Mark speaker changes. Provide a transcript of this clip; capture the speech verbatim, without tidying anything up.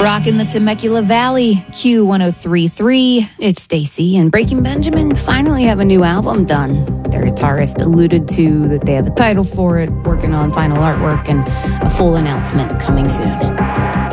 Speaker 1: Rockin' the Temecula Valley, Q one oh three point three. It's Stacy, and Breaking Benjamin finally have a new album done. Their guitarist alluded to that they have a title for it, working on final artwork, and a full announcement coming soon.